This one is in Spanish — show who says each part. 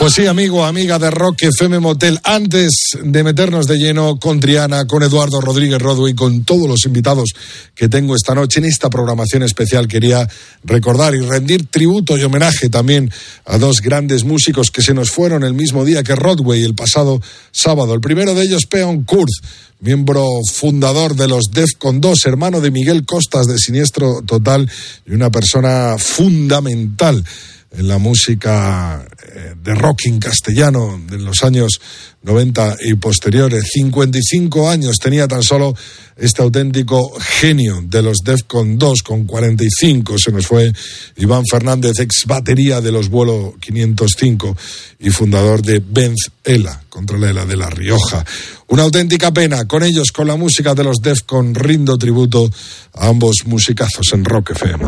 Speaker 1: Pues sí, amigo, amiga de Rock FM Motel, antes de meternos de lleno con Triana, con Eduardo Rodríguez Rodway, con todos los invitados que tengo esta noche en esta programación especial, quería recordar y rendir tributo y homenaje también a dos grandes músicos que se nos fueron el mismo día que Rodway, el pasado sábado. El primero de ellos, Peon Kurth, miembro fundador de los Defcon 2, hermano de Miguel Costas de Siniestro Total y una persona fundamental en la música de rock en castellano de los años 90 y posteriores. 55 años tenía tan solo este auténtico genio de los Defcon 2, con 45 se nos fue Iván Fernández, ex batería de los Vuelo 505 y fundador de Benz Ela, contra Ela de La Rioja. Una auténtica pena. Con ellos, con la música de los Defcon, rindo tributo a ambos musicazos en Rock FM.